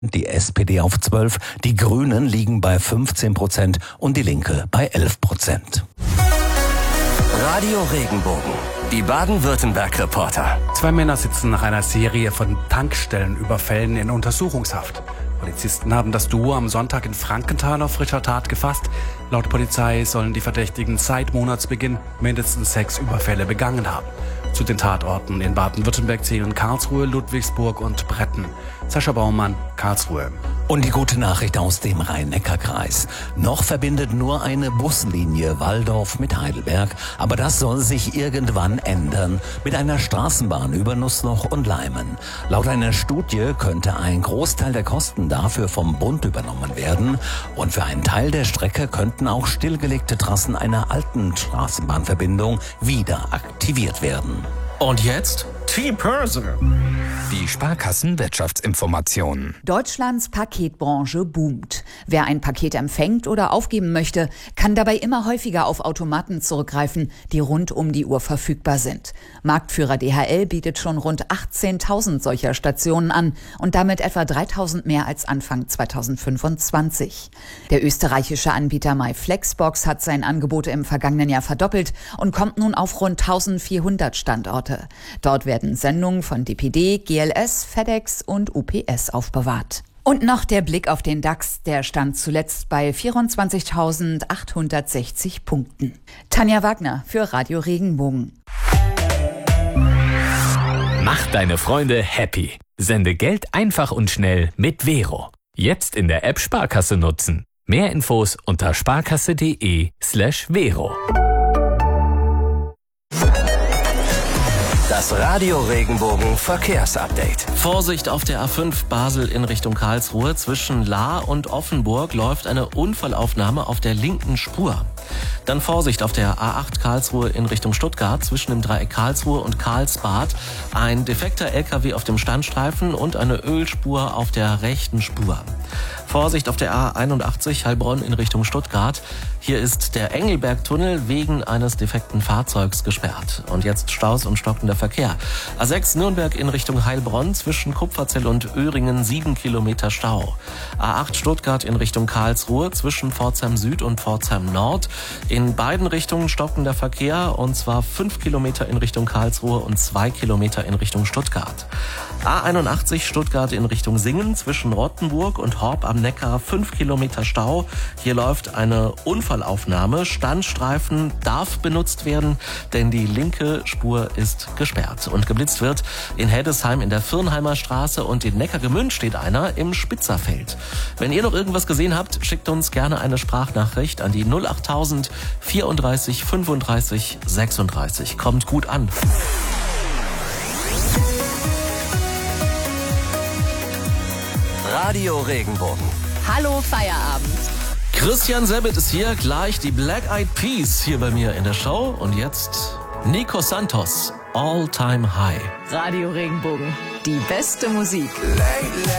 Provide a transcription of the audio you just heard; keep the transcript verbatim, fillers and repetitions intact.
Die S P D auf zwölf, die Grünen liegen bei fünfzehn Prozent und die Linke bei elf Prozent. Radio Regenbogen, die Baden-Württemberg-Reporter. Zwei Männer sitzen nach einer Serie von Tankstellenüberfällen in Untersuchungshaft. Polizisten haben das Duo am Sonntag in Frankenthal auf frischer Tat gefasst. Laut Polizei sollen die Verdächtigen seit Monatsbeginn mindestens sechs Überfälle begangen haben. Zu den Tatorten in Baden-Württemberg zählen Karlsruhe, Ludwigsburg und Bretten. Sascha Baumann, Karlsruhe. Und die gute Nachricht aus dem Rhein-Neckar-Kreis. Noch verbindet nur eine Buslinie Walldorf mit Heidelberg, aber das soll sich irgendwann ändern mit einer Straßenbahn über Nussloch und Leimen. Laut einer Studie könnte ein Großteil der Kosten dafür vom Bund übernommen werden und für einen Teil der Strecke könnten auch stillgelegte Trassen einer alten Straßenbahnverbindung wieder aktiviert werden. Und jetzt T-Börse. Die Sparkassen-Wirtschaftsinformationen. Deutschlands Paketbranche boomt. Wer ein Paket empfängt oder aufgeben möchte, kann dabei immer häufiger auf Automaten zurückgreifen, die rund um die Uhr verfügbar sind. Marktführer D H L bietet schon rund achtzehntausend solcher Stationen an und damit etwa dreitausend mehr als Anfang zweitausendfünfundzwanzig. Der österreichische Anbieter MyFlexbox hat sein Angebot im vergangenen Jahr verdoppelt und kommt nun auf rund eintausendvierhundert Standorte. Dort werden Sendungen von D P D, G L S, FedEx und U P S aufbewahrt. Und noch der Blick auf den DAX, der stand zuletzt bei vierundzwanzigtausendachthundertsechzig Punkten. Tanja Wagner für Radio Regenbogen. Mach deine Freunde happy. Sende Geld einfach und schnell mit Vero. Jetzt in der App Sparkasse nutzen. Mehr Infos unter sparkasse.de slash Vero. Das Radio Regenbogen Verkehrsupdate. Vorsicht auf der A fünf Basel in Richtung Karlsruhe. Zwischen Lahr und Offenburg läuft eine Unfallaufnahme auf der linken Spur. Dann Vorsicht auf der A acht Karlsruhe in Richtung Stuttgart. Zwischen dem Dreieck Karlsruhe und Karlsbad ein defekter L K W auf dem Standstreifen und eine Ölspur auf der rechten Spur. Vorsicht auf der A einundachtzig Heilbronn in Richtung Stuttgart. Hier ist der Engelbergtunnel wegen eines defekten Fahrzeugs gesperrt. Und jetzt Staus und stockender Verkehr. A sechs Nürnberg in Richtung Heilbronn, zwischen Kupferzell und Öhringen sieben Kilometer Stau. A acht Stuttgart in Richtung Karlsruhe, zwischen Pforzheim Süd und Pforzheim Nord. In beiden Richtungen stockender Verkehr, und zwar fünf Kilometer in Richtung Karlsruhe und zwei Kilometer in Richtung Stuttgart. A einundachtzig Stuttgart in Richtung Singen, zwischen Rottenburg und Horb am Neckar fünf Kilometer Stau. Hier läuft eine Unfallaufnahme. Standstreifen darf benutzt werden, denn die linke Spur ist gesperrt. Und geblitzt wird in Heddesheim in der Firnheimer Straße und in Neckargemünd steht einer im Spitzerfeld. Wenn ihr noch irgendwas gesehen habt, schickt uns gerne eine Sprachnachricht an die null achttausend vierunddreißig fünfunddreißig sechsunddreißig. Kommt gut an. Radio Regenbogen. Hallo Feierabend. Christian Sabat ist hier, gleich die Black Eyed Peas hier bei mir in der Show. Und jetzt Nico Santos, All Time High. Radio Regenbogen, die beste Musik. Lately